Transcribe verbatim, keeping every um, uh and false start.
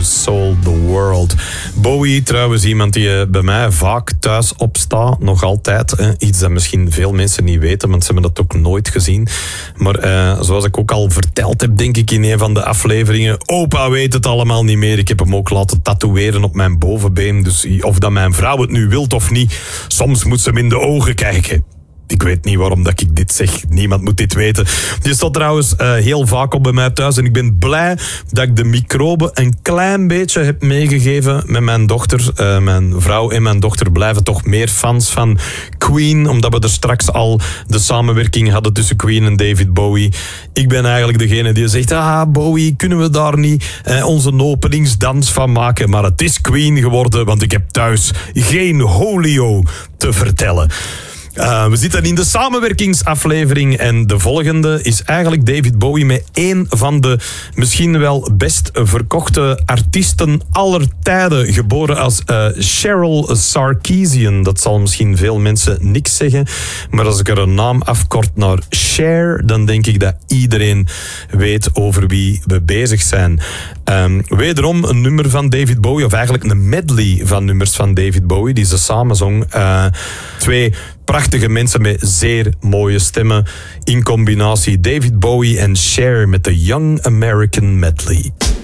Sold the World. Bowie, trouwens, iemand die bij mij vaak thuis opstaat, nog altijd. Eh, iets dat misschien veel mensen niet weten, want ze hebben dat ook nooit gezien. Maar eh, zoals ik ook al verteld heb, denk ik in een van de afleveringen, opa weet het allemaal niet meer. Ik heb hem ook laten tatoeëren op mijn bovenbeen. Dus of dat mijn vrouw het nu wilt of niet, soms moet ze hem in de ogen kijken. Ik weet niet waarom dat ik dit zeg. Niemand moet dit weten. Die staat trouwens uh, heel vaak op bij mij thuis. En ik ben blij dat ik de microben een klein beetje heb meegegeven met mijn dochter. Uh, mijn vrouw en mijn dochter blijven toch meer fans van Queen. Omdat we er straks al de samenwerking hadden tussen Queen en David Bowie. Ik ben eigenlijk degene die zegt, ah, Bowie, kunnen we daar niet uh, onze openingsdans van maken? Maar het is Queen geworden, want ik heb thuis geen Holio te vertellen. Uh, we zitten in de samenwerkingsaflevering en de volgende is eigenlijk David Bowie met één van de misschien wel best verkochte artiesten aller tijden. Geboren als uh, Cheryl Sarkeesian. Dat zal misschien veel mensen niks zeggen, maar als ik er een naam afkort naar Cher, dan denk ik dat iedereen weet over wie we bezig zijn. Um, wederom een nummer van David Bowie, of eigenlijk een medley van nummers van David Bowie, die ze samen zong. Uh, twee prachtige mensen met zeer mooie stemmen in combinatie. David Bowie en Cher met de Young American Medley.